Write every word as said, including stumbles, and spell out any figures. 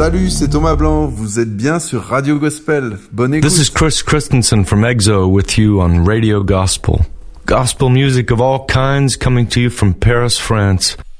Salut, c'est Thomas Blanc, vous êtes bien sur Radio Gospel. Bonne écoute. This is Chris Christensen from EXO with you on Radio Gospel. Gospel music of all kinds coming to you from Paris, France.